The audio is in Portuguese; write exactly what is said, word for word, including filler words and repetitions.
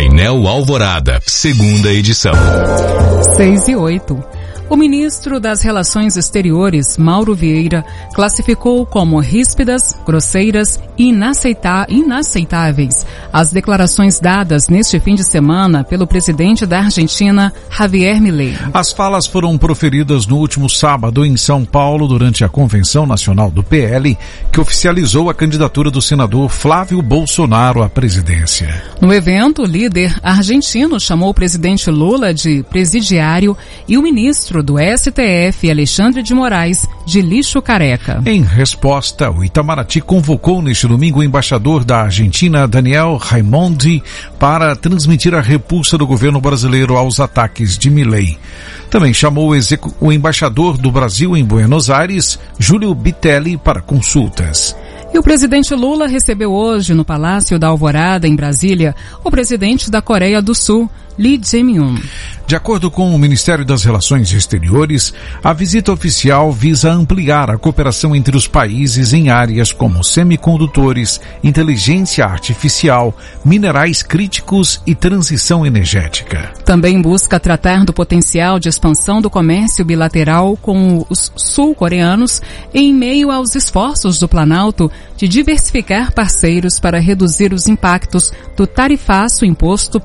Painel Alvorada, segunda edição. seis e oito. O ministro das Relações Exteriores, Mauro Vieira, classificou como ríspidas, grosseiras e inaceita- inaceitáveis as declarações dadas neste fim de semana pelo presidente da Argentina, Javier Milei. As falas foram proferidas no último sábado em São Paulo durante a Convenção Nacional do P L, que oficializou a candidatura do senador Flávio Bolsonaro à presidência. No evento, o líder argentino chamou o presidente Lula de presidiário e o ministro do S T F, Alexandre de Moraes, de lixo careca. Em resposta, o Itamaraty convocou neste domingo o embaixador da Argentina, Daniel Raimondi, para transmitir a repulsa do governo brasileiro aos ataques de Milei. Também chamou o, execu- o embaixador do Brasil em Buenos Aires, Júlio Bitelli, para consultas. E o presidente Lula recebeu hoje no Palácio da Alvorada, em Brasília, o presidente da Coreia do Sul, Lee Jae-myung. De acordo com o Ministério das Relações Exteriores, a visita oficial visa ampliar a cooperação entre os países em áreas como semicondutores, inteligência artificial, minerais críticos e transição energética. Também busca tratar do potencial de expansão do comércio bilateral com os sul-coreanos em meio aos esforços do Planalto de diversificar parceiros para reduzir os impactos do tarifaço imposto